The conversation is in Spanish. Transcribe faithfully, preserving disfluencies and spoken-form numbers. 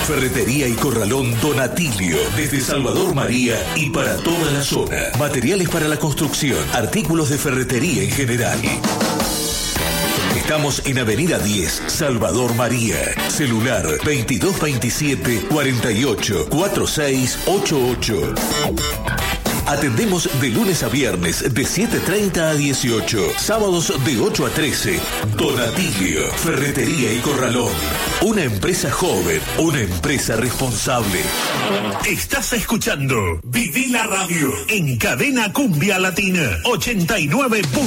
Ferretería y Corralón Don Atilio, desde Salvador María y para toda la zona. Materiales para la construcción, artículos de ferretería en general. Estamos en Avenida diez, Salvador María. Celular veintidós veintisiete cuarenta y ocho cuarenta y seis ochenta y ocho. Atendemos de lunes a viernes de siete treinta a dieciocho, sábados de ocho a trece. Don Atilio, Ferretería y Corralón. Una empresa joven, una empresa responsable. Estás escuchando Viví la Radio en Cadena Cumbia Latina ochenta y nueve punto